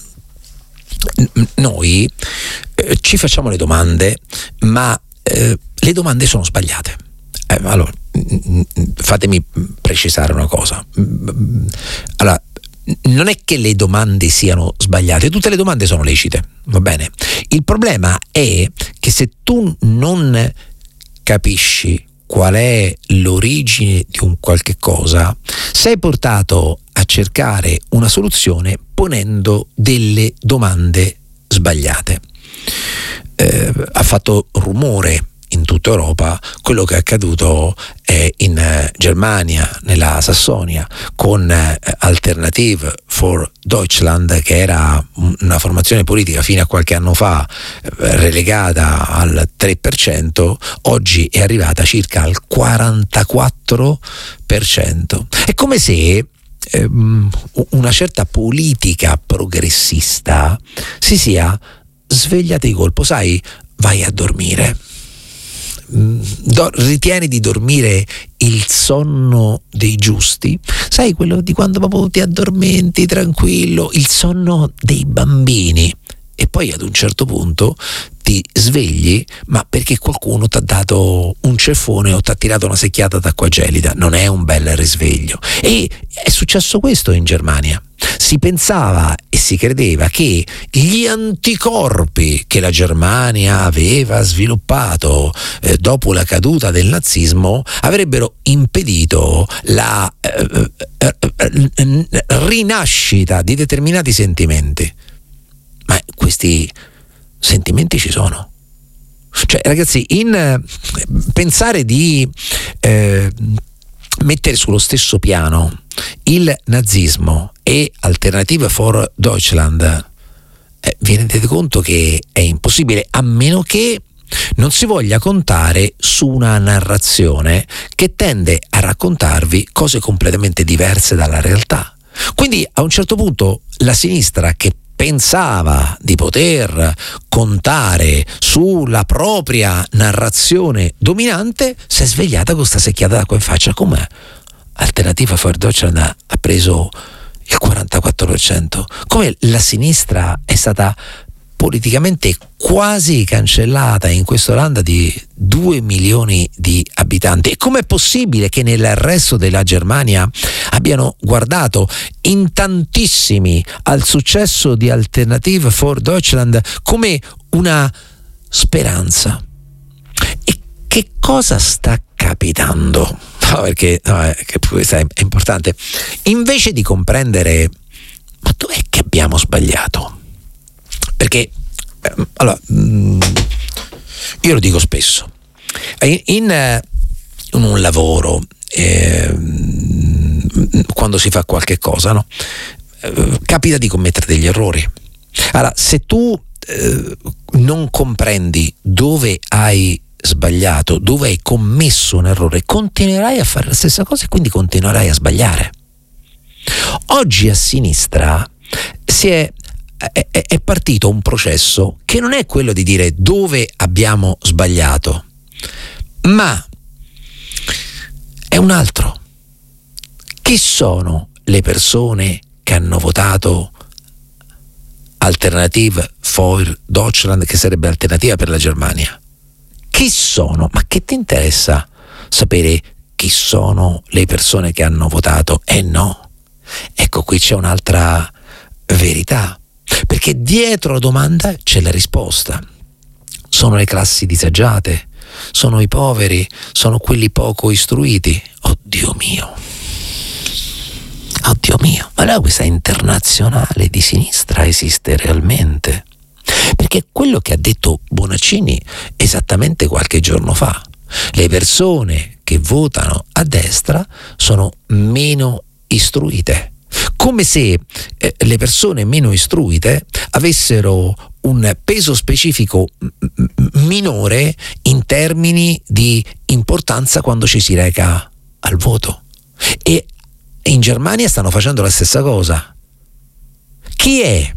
noi ci facciamo le domande, ma le domande sono sbagliate. Allora, fatemi precisare una cosa. Allora, non è che le domande siano sbagliate, tutte le domande sono lecite, va bene? Il problema è che se tu non capisci qual è l'origine di un qualche cosa, sei portato a cercare una soluzione ponendo delle domande sbagliate. Ha fatto rumore in tutta Europa quello che è accaduto in Germania, nella Sassonia, con Alternative for Deutschland, che era una formazione politica fino a qualche anno fa relegata al 3%, oggi è arrivata circa al 44%. È come se una certa politica progressista si sia svegliata di colpo. Sai, vai a dormire, ritieni di dormire il sonno dei giusti, sai, quello di quando proprio ti addormenti tranquillo, il sonno dei bambini, e poi ad un certo punto ti svegli, ma perché qualcuno ti ha dato un ceffone o ti ha tirato una secchiata d'acqua gelida. Non è un bel risveglio. E è successo questo in Germania. Si pensava e si credeva che gli anticorpi che la Germania aveva sviluppato dopo la caduta del nazismo avrebbero impedito la rinascita di determinati sentimenti. Ma questi sentimenti ci sono. Cioè, ragazzi, pensare di mettere sullo stesso piano il nazismo e Alternative for Deutschland, vi rendete conto che è impossibile, a meno che non si voglia contare su una narrazione che tende a raccontarvi cose completamente diverse dalla realtà. Quindi a un certo punto la sinistra, che pensava di poter contare sulla propria narrazione dominante, si è svegliata con questa secchiata d'acqua in faccia. Come Alternativa for Deutschland ha preso il 44%? Come la sinistra è stata politicamente quasi cancellata in questa Olanda di 2 milioni di abitanti. E com'è possibile che nel resto della Germania abbiano guardato in tantissimi al successo di Alternative for Deutschland come una speranza? E che cosa sta capitando? No, perché questo è importante. Invece di comprendere, ma dov'è che abbiamo sbagliato? Perché allora, io lo dico spesso, in un lavoro, quando si fa qualche cosa, no? Capita di commettere degli errori. Allora, se tu non comprendi dove hai sbagliato, dove hai commesso un errore, continuerai a fare la stessa cosa e quindi continuerai a sbagliare. Oggi a sinistra è partito un processo che non è quello di dire dove abbiamo sbagliato, ma è un altro. Chi sono le persone che hanno votato Alternative for Deutschland, che sarebbe Alternativa per la Germania? Chi sono? Ma che ti interessa sapere chi sono le persone che hanno votato? No. Ecco, qui c'è un'altra verità, perché dietro la domanda c'è la risposta. Sono le classi disagiate, sono i poveri, sono quelli poco istruiti. Oddio mio, ma allora questa internazionale di sinistra esiste realmente? Perché quello che ha detto Bonaccini esattamente qualche giorno fa: le persone che votano a destra sono meno istruite, come se le persone meno istruite avessero un peso specifico minore in termini di importanza quando ci si reca al voto. E in Germania stanno facendo la stessa cosa. Chi è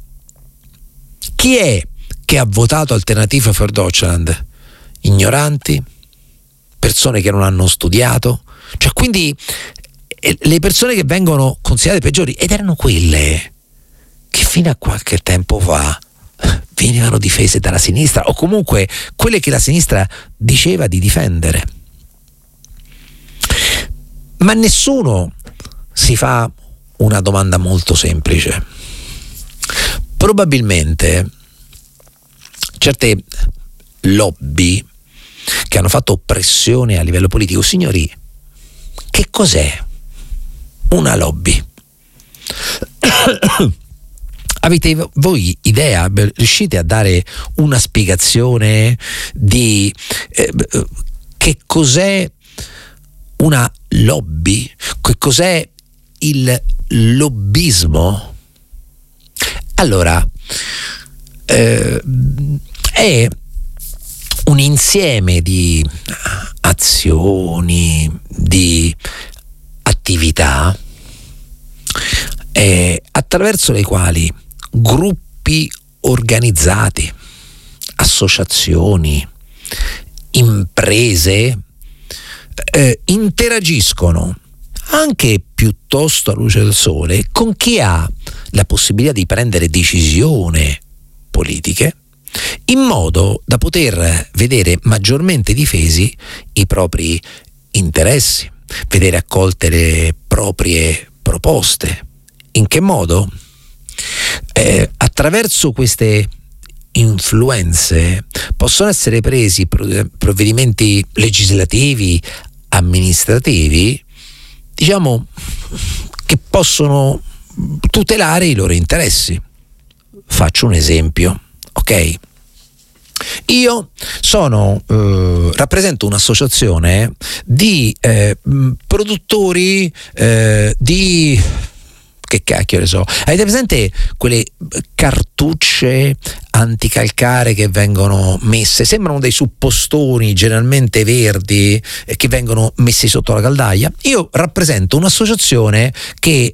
che ha votato Alternative for Deutschland? Ignoranti, persone che non hanno studiato, cioè quindi le persone che vengono considerate peggiori, ed erano quelle che fino a qualche tempo fa venivano difese dalla sinistra, o comunque quelle che la sinistra diceva di difendere. Ma nessuno si fa una domanda molto semplice. Probabilmente certe lobby che hanno fatto pressione a livello politico, signori, che cos'è una lobby? Avete voi idea? Riuscite a dare una spiegazione di che cos'è una lobby? Che cos'è il lobbismo? Allora, è un insieme di azioni, di attività attraverso le quali gruppi organizzati, associazioni, imprese interagiscono anche piuttosto a luce del sole con chi ha la possibilità di prendere decisioni politiche, in modo da poter vedere maggiormente difesi i propri interessi, vedere accolte le proprie proposte. In che modo? Attraverso queste influenze possono essere presi provvedimenti legislativi, amministrativi, diciamo, che possono tutelare i loro interessi. Faccio un esempio, ok? Io rappresento un'associazione di produttori di, che cacchio ne so, avete presente quelle cartucce anticalcare che vengono messe, sembrano dei suppostoni generalmente verdi che vengono messi sotto la caldaia? Io rappresento un'associazione che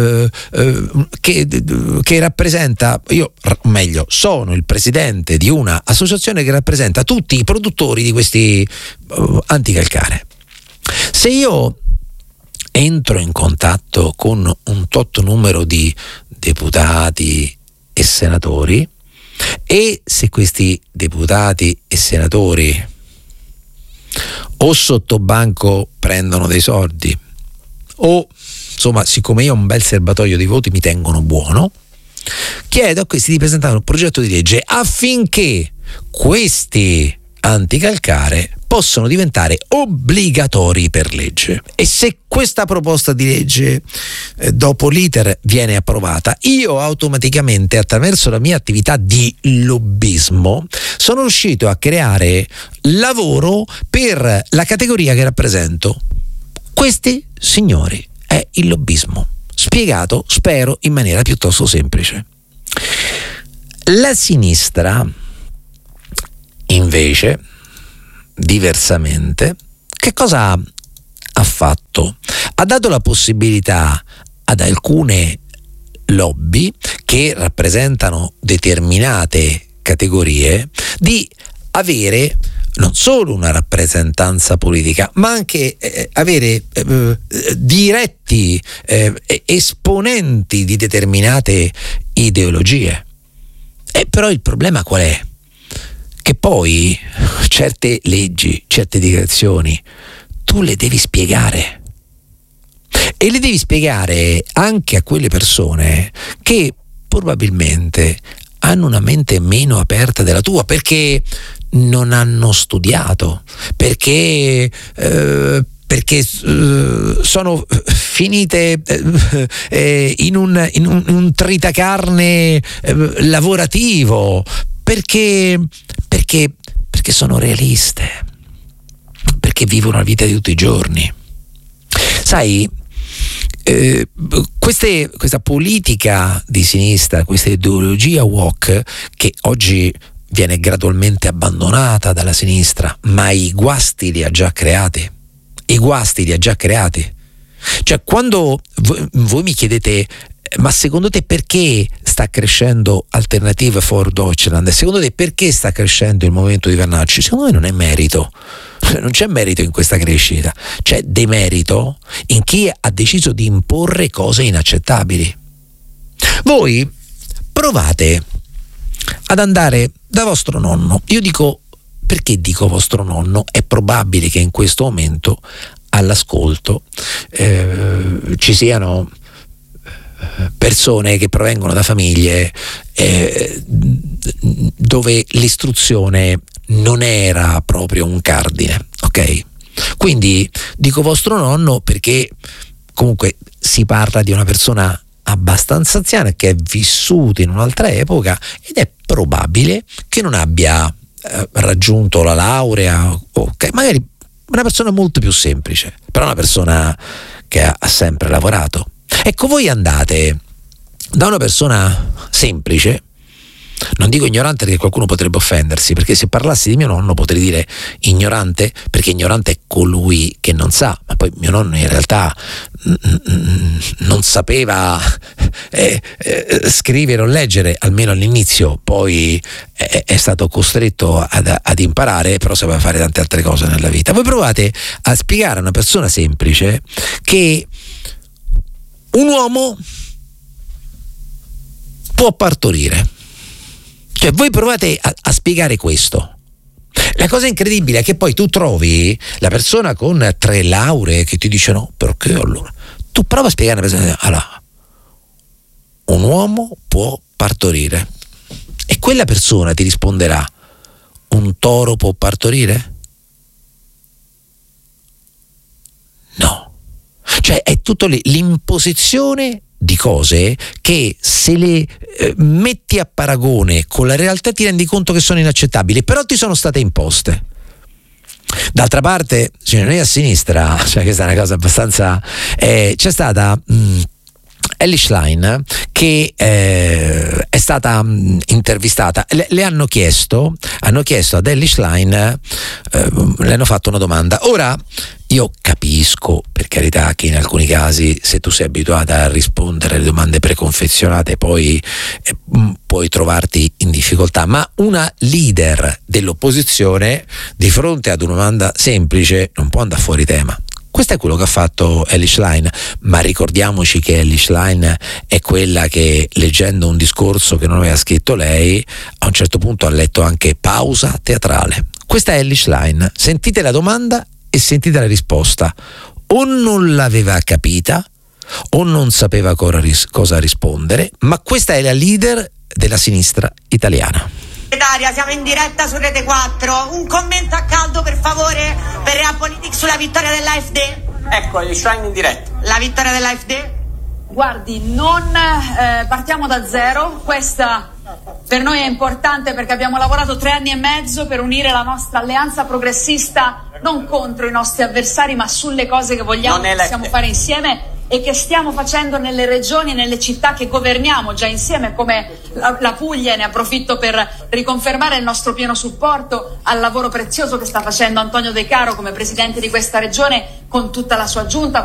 rappresenta, sono il presidente di una associazione che rappresenta tutti i produttori di questi anticalcare. Se io entro in contatto con un tot numero di deputati e senatori E se questi deputati e senatori o sotto banco prendono dei soldi o insomma, siccome io ho un bel serbatoio di voti mi tengono buono, chiedo a questi di presentare un progetto di legge affinché questi anticalcare possono diventare obbligatori per legge. E se questa proposta di legge dopo l'iter viene approvata, io automaticamente, attraverso la mia attività di lobbismo, sono riuscito a creare lavoro per la categoria che rappresento. Questi, signori, è il lobbismo, spiegato, spero, in maniera piuttosto semplice. La sinistra, invece, diversamente, che cosa ha fatto? Ha dato la possibilità ad alcune lobby che rappresentano determinate categorie di avere non solo una rappresentanza politica, ma anche avere diretti esponenti di determinate ideologie. E però il problema qual è? Che poi certe leggi, certe dichiarazioni, tu le devi spiegare. E le devi spiegare anche a quelle persone che probabilmente hanno una mente meno aperta della tua, perché non hanno studiato, perché sono finite in un tritacarne lavorativo, perché sono realiste, perché vivono la vita di tutti i giorni. Sai, questa politica di sinistra, questa ideologia woke che oggi viene gradualmente abbandonata dalla sinistra, ma i guasti li ha già creati. Cioè, quando voi mi chiedete ma secondo te perché sta crescendo Alternative for Deutschland? Secondo te perché sta crescendo il movimento di Vernacci? Secondo me non è merito, non c'è merito in questa crescita, c'è demerito in chi ha deciso di imporre cose inaccettabili. Voi provate ad andare da vostro nonno. Io dico, perché dico vostro nonno? È probabile che in questo momento all'ascolto ci siano persone che provengono da famiglie dove l'istruzione non era proprio un cardine, ok? Quindi dico vostro nonno perché comunque si parla di una persona abbastanza anziana che è vissuta in un'altra epoca ed è probabile che non abbia raggiunto la laurea, ok? Magari una persona molto più semplice, però una persona che ha sempre lavorato. Ecco, voi andate da una persona semplice, non dico ignorante perché qualcuno potrebbe offendersi, perché se parlassi di mio nonno potrei dire ignorante, perché ignorante è colui che non sa, ma poi mio nonno in realtà non sapeva scrivere o leggere, almeno all'inizio, poi è stato costretto ad imparare, però sapeva fare tante altre cose nella vita. Voi provate a spiegare a una persona semplice che un uomo può partorire. Cioè, voi provate a spiegare questo. La cosa incredibile è che poi tu trovi la persona con 3 lauree che ti dice no, perché allora? Tu prova a spiegare a una persona, allora, un uomo può partorire. E quella persona ti risponderà, un toro può partorire? No. Cioè è tutto lì, l'imposizione di cose che se le metti a paragone con la realtà ti rendi conto che sono inaccettabili, però ti sono state imposte. D'altra parte, noi a sinistra, cioè questa è una cosa abbastanza c'è stata Elly Schlein che è stata intervistata, le hanno chiesto ad Elly Schlein, le hanno fatto una domanda. Ora io capisco, per carità, che in alcuni casi se tu sei abituata a rispondere alle domande preconfezionate poi puoi trovarti in difficoltà, ma una leader dell'opposizione di fronte ad una domanda semplice non può andare fuori tema. Questo è quello che ha fatto Elly Schlein, ma ricordiamoci che Elly Schlein è quella che, leggendo un discorso che non aveva scritto lei, a un certo punto ha letto anche Pausa teatrale. Questa è Elly Schlein, sentite la domanda e sentite la risposta. O non l'aveva capita o non sapeva cosa rispondere, ma questa è la leader della sinistra italiana. Siamo in diretta su Rete 4. Un commento a caldo per favore per Realpolitik sulla vittoria dell'AfD. Ecco, Elly Schlein in diretta. La vittoria dell'AfD? Guardi, non partiamo da zero. Questa per noi è importante perché abbiamo lavorato 3 anni e mezzo per unire la nostra alleanza progressista non contro i nostri avversari ma sulle cose che vogliamo e possiamo fare insieme e che stiamo facendo nelle regioni e nelle città che governiamo già insieme, come la Puglia, e ne approfitto per riconfermare il nostro pieno supporto al lavoro prezioso che sta facendo Antonio De Caro come presidente di questa regione con tutta la sua giunta.